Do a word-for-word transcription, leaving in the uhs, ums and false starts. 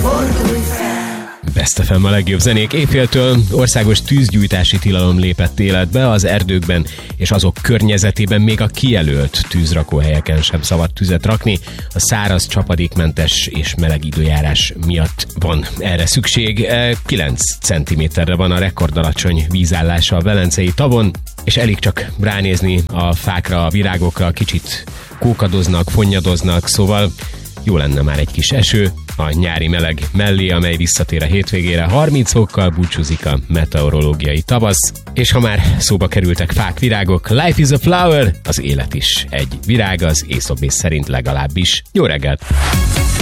Fordulj fel! Best ef em a legjobb zenék. Éjféltől országos tűzgyújtási tilalom lépett életbe, az erdőkben és azok környezetében még a kijelölt tűzrakóhelyeken sem szabad tüzet rakni. A száraz, csapadékmentes és meleg időjárás miatt van erre szükség. kilenc centiméterre van a rekordalacsony vízállása a Velencei tavon, és elég csak ránézni a fákra, a virágokra, kicsit kókadoznak, fonnyadoznak, szóval jó lenne már egy kis eső a nyári meleg mellé, amely visszatér a hétvégére. harminc fokkal búcsúzik a meteorológiai tavasz, és ha már szóba kerültek fák, virágok, life is a flower, az élet is egy virág, az Aesop szerint legalábbis. Jó reggelt!